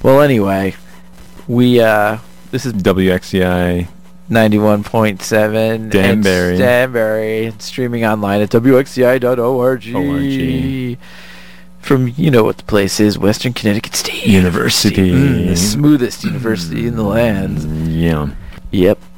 Well, anyway, we this is WXCI 91.7 Danbury. Danbury, streaming online at wxci.org. From, you know what the place is, Western Connecticut State University. The smoothest university in the land. Yeah. Yep.